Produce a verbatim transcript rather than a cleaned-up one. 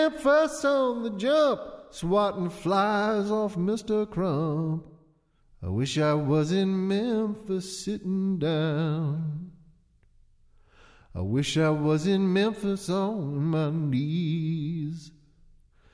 Memphis on the jump, swatting flies off Mister Crump. I wish I was in Memphis sitting down. I wish I was in Memphis on my knees.